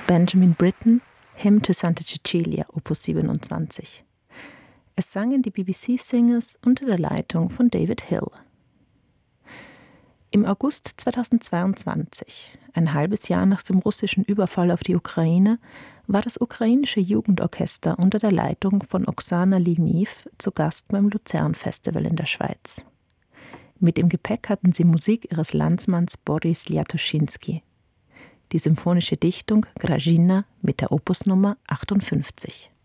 Benjamin Britten, Hymn to Santa Cecilia, Opus 27. Es sangen die BBC-Singers unter der Leitung von David Hill. Im August 2022, ein halbes Jahr nach dem russischen Überfall auf die Ukraine, war das ukrainische Jugendorchester unter der Leitung von Oksana Liniv zu Gast beim Luzern-Festival in der Schweiz. Mit im Gepäck hatten sie Musik ihres Landsmanns Boris Liatuschinski. Die symphonische Dichtung Grażyna mit der Opusnummer 58.